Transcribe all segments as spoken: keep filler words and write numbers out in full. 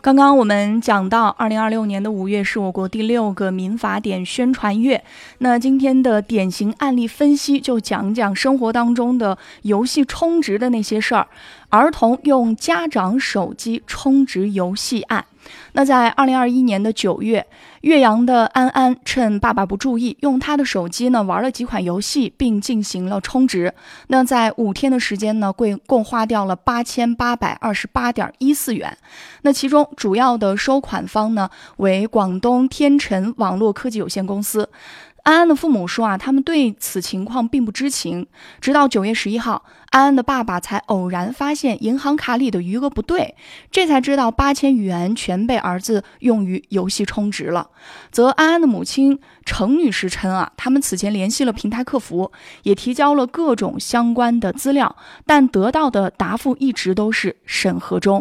刚刚我们讲到二零二六年的五月是我国第六个民法典宣传月，那今天的典型案例分析就讲讲生活当中的游戏充值的那些事儿，儿童用家长手机充值游戏案。那在二零二一年的九月，岳阳的安安趁爸爸不注意，用他的手机呢玩了几款游戏，并进行了充值。那在五天的时间呢，共共花掉了八千八百二十八点一四元。那其中主要的收款方呢为广东天辰网络科技有限公司。安安的父母说啊，他们对此情况并不知情，直到九月十一号，安安的爸爸才偶然发现银行卡里的余额不对，这才知道八千余元全被儿子用于游戏充值了。则安安的母亲程女士称啊，他们此前联系了平台客服，也提交了各种相关的资料，但得到的答复一直都是审核中。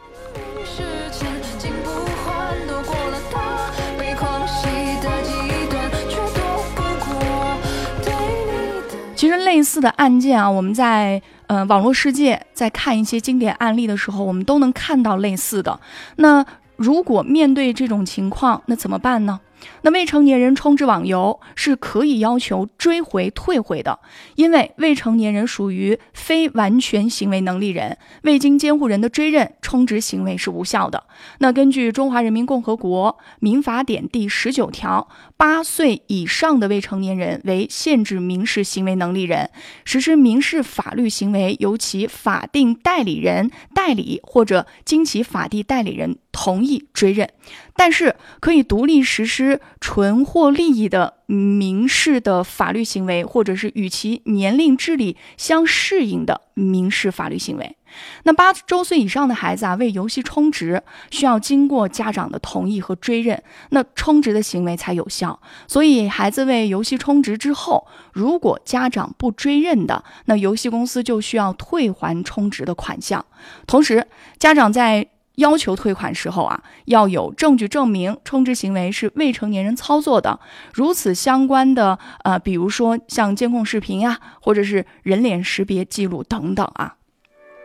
其实类似的案件啊，我们在呃网络世界在看一些经典案例的时候，我们都能看到类似的。那如果面对这种情况，那怎么办呢？那未成年人充值网游是可以要求追回退回的，因为未成年人属于非完全行为能力人，未经监护人的追认，充值行为是无效的。那根据中华人民共和国民法典第十九条，八岁以上的未成年人为限制民事行为能力人，实施民事法律行为由其法定代理人代理或者经其法定代理人同意追认，但是可以独立实施纯获利益的民事的法律行为，或者是与其年龄智力相适应的民事法律行为。那八周岁以上的孩子啊，为游戏充值需要经过家长的同意和追认，那充值的行为才有效。所以孩子为游戏充值之后，如果家长不追认的，那游戏公司就需要退还充值的款项。同时，家长在要求退款时候啊，要有证据证明充值行为是未成年人操作的，如此相关的呃，比如说像监控视频啊，或者是人脸识别记录等等啊。